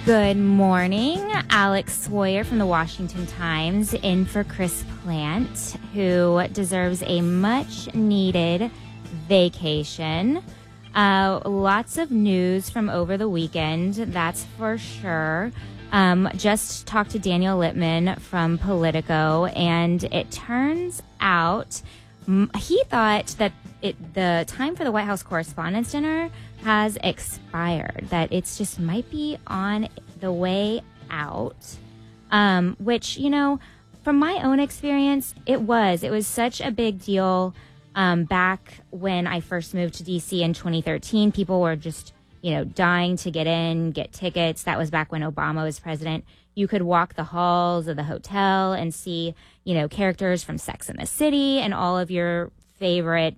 Good morning. Alex Sawyer from the Washington Times in for Chris Plant, who deserves a much-needed vacation. Lots of news from over the weekend, that's for sure. Just talked to Daniel Littman from Politico, and it turns out he thought that the time for the White House Correspondents' Dinner has expired, that it's just might be on the way out, which, you know, from my own experience, it was such a big deal. Back when I first moved to DC in 2013, people were just, dying to get tickets. That was back when Obama was president. You could walk the halls of the hotel and see, characters from Sex and the City and all of your favorite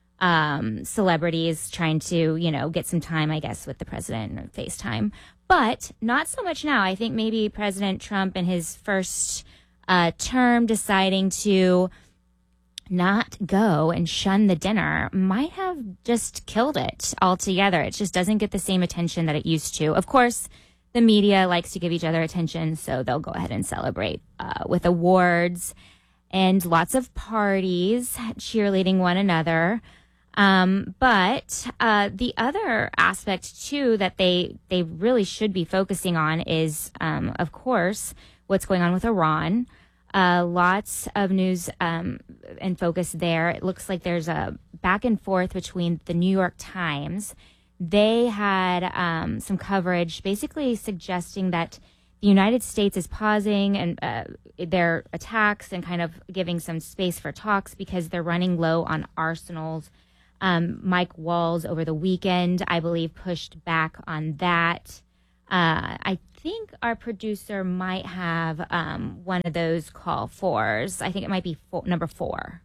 celebrities trying to, get some time, I guess, with the president or FaceTime. But not so much now. I think maybe President Trump in his first term deciding to not go and shun the dinner might have just killed it altogether. It just doesn't get the same attention that it used to. Of course, the media likes to give each other attention, so they'll go ahead and celebrate with awards and lots of parties, cheerleading one another. But the other aspect, too, that they really should be focusing on is, of course, what's going on with Iran. Lots of news and focus there. It looks like there's a back and forth between the New York Times. They had some coverage basically suggesting that the United States is pausing and their attacks and kind of giving some space for talks because they're running low on arsenals. Mike Walls over the weekend, I believe, pushed back on that. I think our producer might have one of those call fours. I think it might be number 4.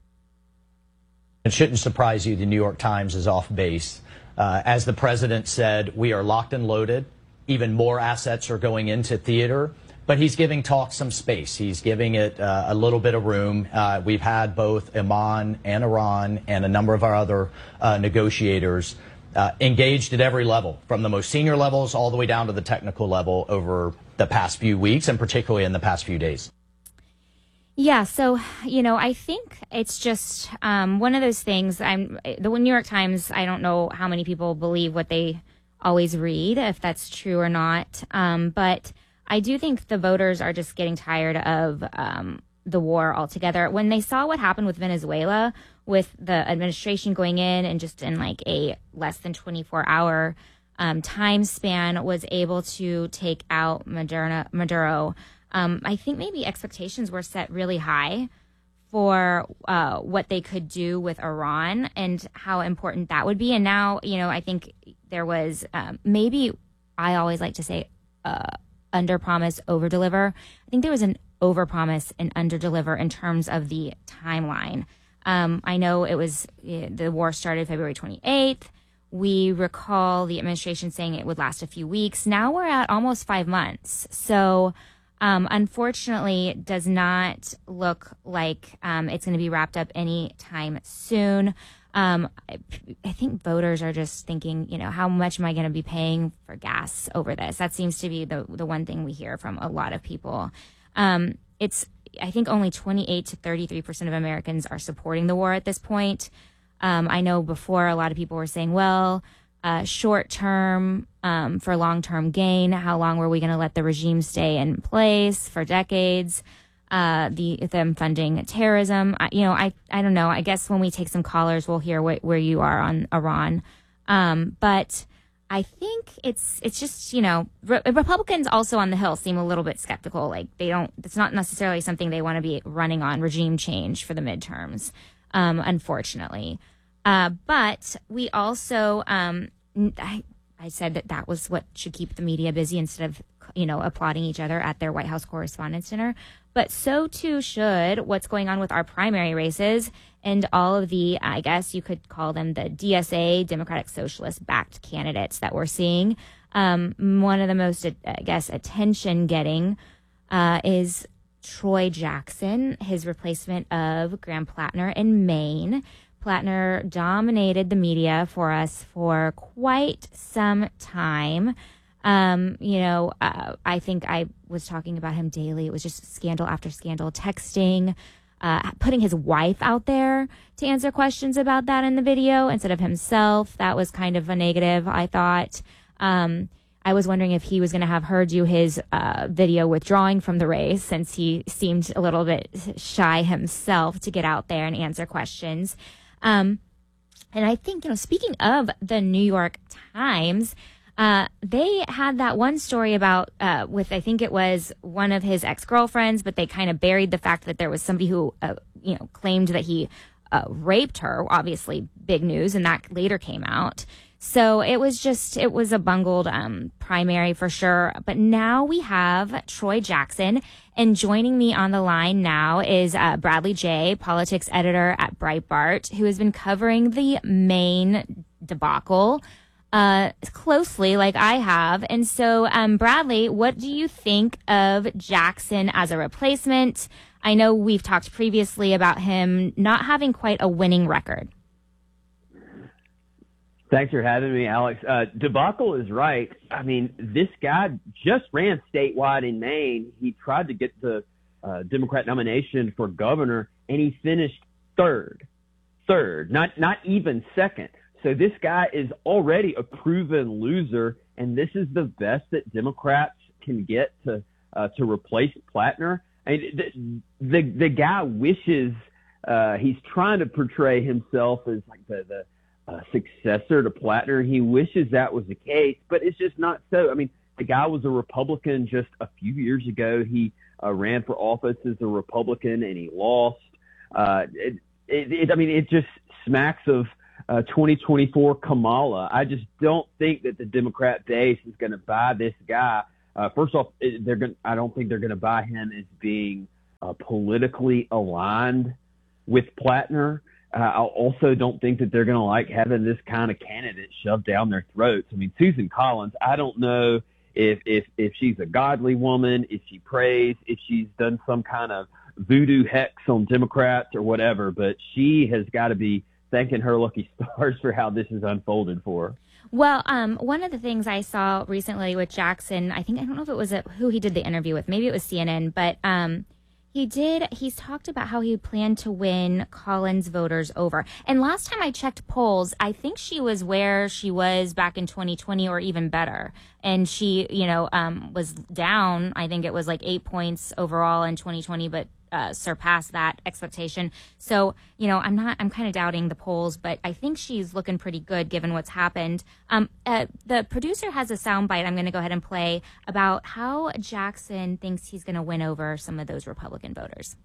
It shouldn't surprise you the New York Times is off base. As the president said, we are locked and loaded. Even more assets are going into theater. But he's giving talk some space. He's giving it a little bit of room. We've had both Oman and Iran and a number of our other negotiators engaged at every level, from the most senior levels all the way down to the technical level over the past few weeks and particularly in the past few days. Yeah, so, I think it's just one of those things. The New York Times, I don't know how many people believe what they always read, if that's true or not. But I do think the voters are just getting tired of the war altogether. When they saw what happened with Venezuela, with the administration going in and just in like a less than 24-hour time span was able to take out Maduro, I think maybe expectations were set really high for what they could do with Iran and how important that would be. And now, I think there was maybe, I always like to say, under promise, over deliver. I think there was an over promise and under deliver in terms of the timeline. I know it was the war started February 28th. We recall the administration saying it would last a few weeks. Now we're at almost 5 months. So unfortunately, it does not look like it's going to be wrapped up anytime soon. I think voters are just thinking, how much am I going to be paying for gas over this? That seems to be the one thing we hear from a lot of people. I think only 28 to 33% of Americans are supporting the war at this point. I know before a lot of people were saying, well, short term for long term gain. How long were we going to let the regime stay in place for decades? Them funding terrorism. I don't know. I guess when we take some callers, we'll hear where you are on Iran. But I think it's just, Republicans also on the Hill seem a little bit skeptical. Like it's not necessarily something they want to be running on, regime change for the midterms, unfortunately. But we also, I said that was what should keep the media busy instead of, applauding each other at their White House Correspondents' Dinner. But so too should what's going on with our primary races and all of the, I guess you could call them the DSA, Democratic Socialist backed candidates that we're seeing. One of the most, I guess, attention getting is Troy Jackson, his replacement of Graham Plattner in Maine. Plattner dominated the media for us for quite some time. I think I was talking about him daily. It was just scandal after scandal, texting, putting his wife out there to answer questions about that in the video instead of himself. That was kind of a negative, I thought. I was wondering if he was going to have her do his video withdrawing from the race, since he seemed a little bit shy himself to get out there and answer questions. And I think, speaking of the New York Times, they had that one story about with, I think it was one of his ex-girlfriends, but they kind of buried the fact that there was somebody who, claimed that he raped her. Obviously, big news, and that later came out. So it was a bungled primary for sure. But now we have Troy Jackson, and joining me on the line now is Bradley Jay, politics editor at Breitbart, who has been covering the Maine debacle closely, like I have. And so, Bradley, what do you think of Jackson as a replacement? I know we've talked previously about him not having quite a winning record. Thanks for having me, Alex. Debacle is right. I mean, this guy just ran statewide in Maine. He tried to get the Democrat nomination for governor, and he finished third, not even second. So this guy is already a proven loser, and this is the best that Democrats can get to replace Plattner. I mean, the guy wishes he's trying to portray himself as like the successor to Plattner. He wishes that was the case, but it's just not so. I mean, the guy was a Republican just a few years ago. He ran for office as a Republican, and he lost. It just smacks of 2024 Kamala. I just don't think that the Democrat base is going to buy this guy. First off, I don't think they're going to buy him as being politically aligned with Plattner. I also don't think that they're going to like having this kind of candidate shoved down their throats. I mean, Susan Collins, I don't know if she's a godly woman, if she prays, if she's done some kind of voodoo hex on Democrats or whatever, but she has got to be thanking her lucky stars for how this has unfolded for her. Well, one of the things I saw recently with Jackson, I don't know if it was who he did the interview with, maybe it was CNN, but he's talked about how he planned to win Collins voters over. And last time I checked polls, I think she was where she was back in 2020 or even better. And she, was down, I think it was like 8 points overall in 2020, but surpassed that expectation. So, I'm kind of doubting the polls, but I think she's looking pretty good given what's happened. The producer has a soundbite I'm going to go ahead and play about how Jackson thinks he's going to win over some of those Republican voters.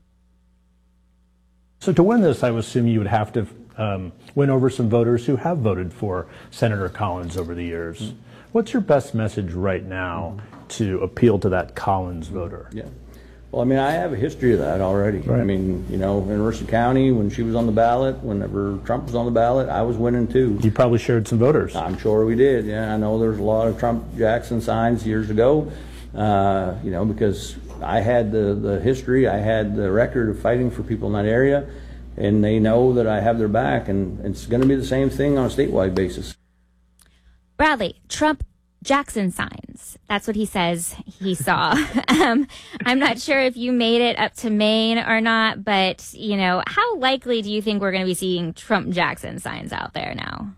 So to win this, I would assume you would have to win over some voters who have voted for Senator Collins over the years. Mm-hmm. What's your best message right now to appeal to that Collins voter? Yeah. Well, I mean, I have a history of that already. Right. I mean, in Mercer County, when she was on the ballot, whenever Trump was on the ballot, I was winning too. You probably shared some voters. I'm sure we did. Yeah, I know there's a lot of Trump-Jackson signs years ago, because I had the history, I had the record of fighting for people in that area, and they know that I have their back, and it's going to be the same thing on a statewide basis. Bradley, Trump-Jackson signs. That's what he says he saw. I'm not sure if you made it up to Maine or not, but, how likely do you think we're going to be seeing Trump-Jackson signs out there now?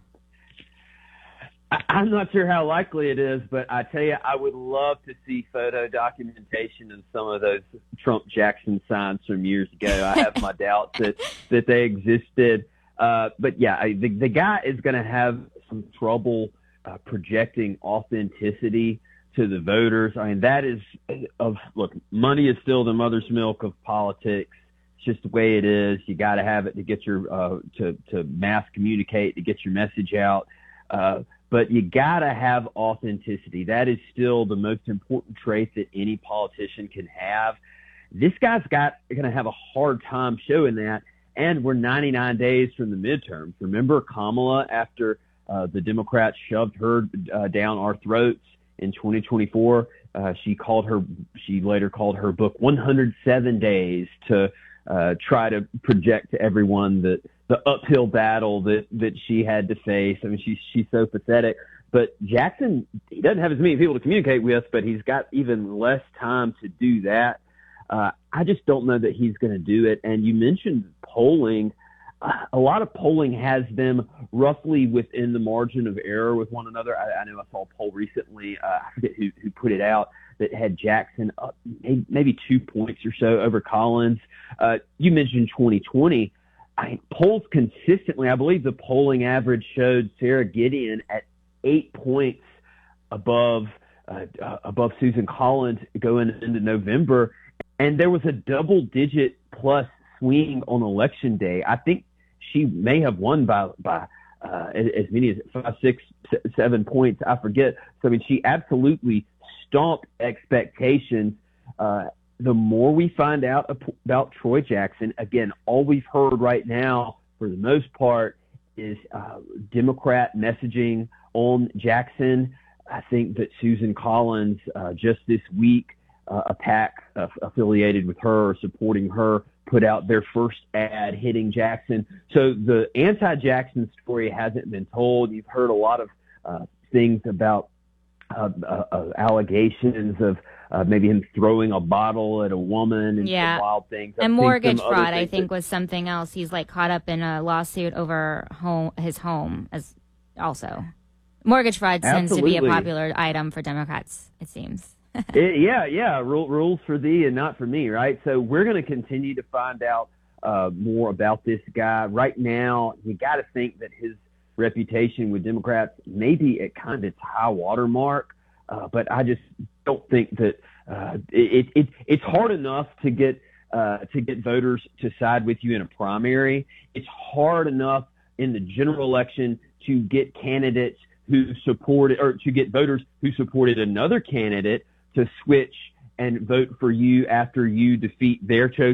I'm not sure how likely it is, but I tell you, I would love to see photo documentation of some of those Trump-Jackson signs from years ago. I have my doubts that they existed. But yeah, the guy is going to have some trouble projecting authenticity to the voters. I mean, that is money is still the mother's milk of politics. It's just the way it is. You got to have it to get your to mass communicate, to get your message out. But you got to have authenticity. That is still the most important trait that any politician can have. This guy's going to have a hard time showing that. And we're 99 days from the midterms. Remember Kamala, after the Democrats shoved her down our throats in 2024, she later called her book 107 Days to try to project to everyone that the uphill battle that she had to face. I mean, she's so pathetic. But Jackson, he doesn't have as many people to communicate with, but he's got even less time to do that. I just don't know that he's going to do it. And you mentioned polling. A lot of polling has them roughly within the margin of error with one another. I know I saw a poll recently, I forget who put it out, that had Jackson up maybe 2 points or so over Collins. You mentioned 2020. Polls consistently, I believe the polling average showed Sarah Gideon at 8 points above Susan Collins going into November. And there was a double-digit plus swing on Election Day. I think she may have won by as many as 5, 6, 7 points. I forget. So, I mean, she absolutely stomped expectations. The more we find out about Troy Jackson, again, all we've heard right now, for the most part, is Democrat messaging on Jackson. I think that Susan Collins just this week, a PAC affiliated with her or supporting her, put out their first ad hitting Jackson. So the anti-Jackson story hasn't been told. You've heard a lot of things about allegations of maybe him throwing a bottle at a woman and some wild things. And mortgage fraud, I think, was something else. He's like caught up in a lawsuit over his home as also. Mortgage fraud tends to be a popular item for Democrats, it seems. Rules for thee and not for me, right? So we're going to continue to find out more about this guy. Right now, you got to think that his reputation with Democrats may be at kind of its high water mark, but I just don't think that it's hard enough to get voters to side with you in a primary. It's hard enough in the general election to get candidates who supported, or to get voters who supported another candidate to switch and vote for you after you defeat their chosen